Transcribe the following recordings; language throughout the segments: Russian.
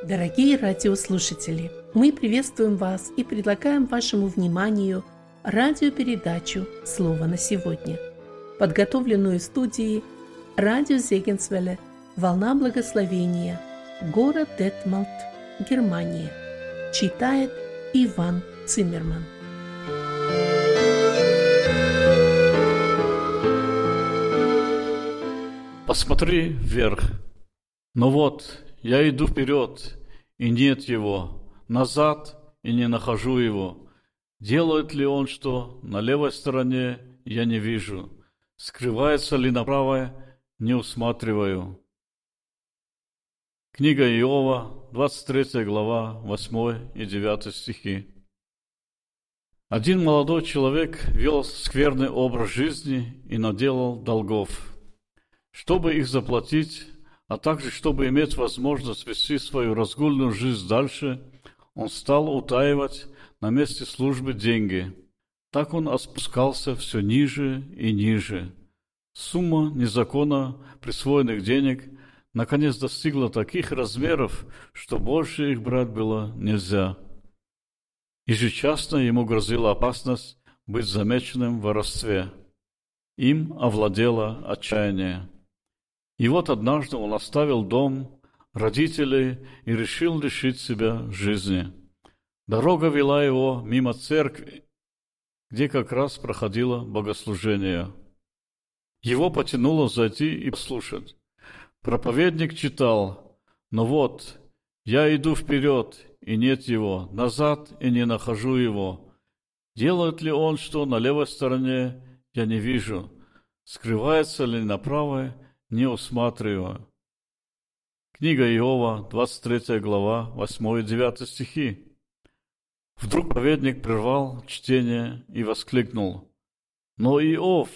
Дорогие радиослушатели, мы приветствуем вас и предлагаем вашему вниманию радиопередачу «Слово на сегодня», подготовленную в студии радио Зегенсвелле «Волна благословения», город Детмалт, Германия. Читает Иван Циммерман. Посмотри вверх. Но вот, я иду вперед, и нет его, назад, и не нахожу его. Делает ли он что на левой стороне, я не вижу. Скрывается ли на правой, не усматриваю. Книга Иова, 23 глава, 8 и 9 стихи. Один молодой человек вел скверный образ жизни и наделал долгов. Чтобы их заплатить, а также чтобы иметь возможность вести свою разгульную жизнь дальше, он стал утаивать на месте службы деньги. Так он опускался все ниже и ниже. Сумма незаконно присвоенных денег наконец достигла таких размеров, что больше их брать было нельзя. Ежечасно ему грозила опасность быть замеченным в воровстве. Им овладело отчаяние. И вот однажды он оставил дом, родителей и решил лишить себя жизни. Дорога вела его мимо церкви, где как раз проходило богослужение. Его потянуло зайти и послушать. Проповедник читал: «Но вот, я иду вперед, и нет его, назад, и не нахожу его. Делает ли он что на левой стороне, я не вижу. Скрывается ли на правой, не усматриваю». Книга Иова, 23 глава, 8 и 9 стихи. Вдруг проповедник прервал чтение и воскликнул: «Но Иов,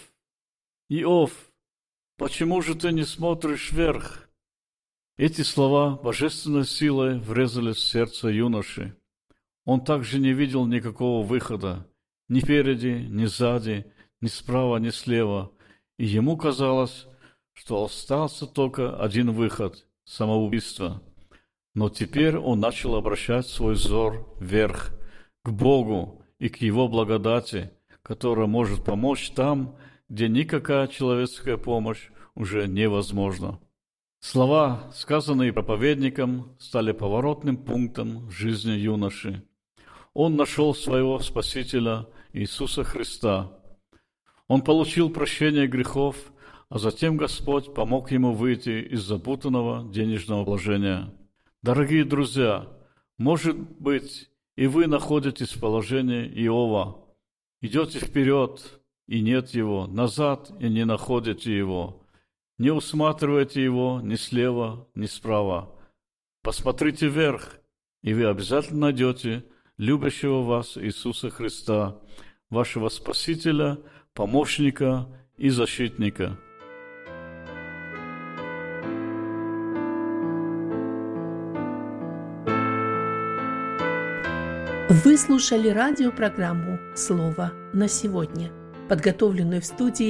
почему же ты не смотришь вверх?» Эти слова божественной силой врезались в сердце юноши. Он также не видел никакого выхода, ни впереди, ни сзади, ни справа, ни слева, и ему казалось, что остался только один выход – самоубийство. Но теперь он начал обращать свой взор вверх, к Богу и к Его благодати, которая может помочь там, где никакая человеческая помощь уже невозможна. Слова, сказанные проповедником, стали поворотным пунктом в жизни юноши. Он нашел своего Спасителя Иисуса Христа. Он получил прощение грехов, а затем Господь помог ему выйти из запутанного денежного положения. Дорогие друзья, может быть, и вы находитесь в положении Иова. Идете вперед, и нет его, назад, и не находите его. Не усматривайте его ни слева, ни справа. Посмотрите вверх, и вы обязательно найдете любящего вас Иисуса Христа, вашего Спасителя, помощника и защитника. Вы слушали радиопрограмму «Слово на сегодня», подготовленную в студии